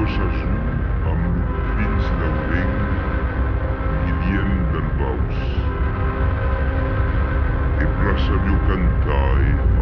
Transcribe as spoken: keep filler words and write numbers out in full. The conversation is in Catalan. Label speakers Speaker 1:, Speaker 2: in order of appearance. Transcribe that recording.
Speaker 1: Los Azul amb fins d'Aureng, Guillem del Baus. E plaça viu cantar e